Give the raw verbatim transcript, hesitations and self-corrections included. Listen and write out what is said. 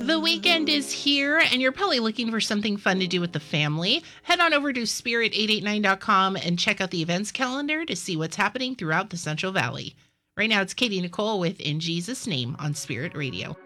The weekend is here, and you're probably looking for something fun to do with the family. Head on over to spirit eight eight nine dot com and check out the events calendar to see what's happening throughout the Central Valley. Right now, it's Katie Nicole with In Jesus' Name on Spirit Radio.